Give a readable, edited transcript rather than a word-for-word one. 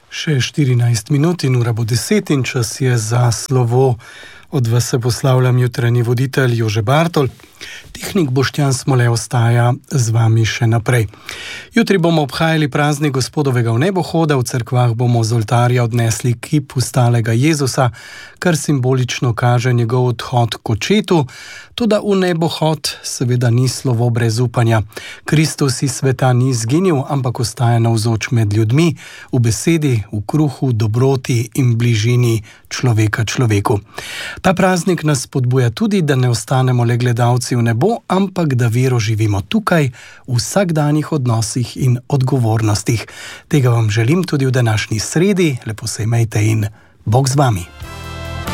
Še 14 minut in ura bo 10 in čas je za slovo. Od vas se poslavljam jutranji voditelj Jože Bartol. Tehnik Boštjan Smole ostaja z vami še naprej. Jutri bomo obhajali praznik Gospodovega vnebohoda, v cerkvah bomo z oltarja odnesli kip ustalega Jezusa, kar simbolično kaže njegov odhod k očetu, toda vnebohod seveda ni slovo brez upanja. Kristus iz sveta ni izginil, ampak ostaja navzoč med ljudmi, v besedi, v kruhu, dobroti in bližini človeka človeku. Ta praznik nas spodbuja tudi, da ne ostanemo le gledalci v nebo, ampak da vero živimo tukaj, v vsakdanjih odnosih in odgovornostih. Tega vam želim tudi v današnji sredi, lepo se imejte in Bog z vami.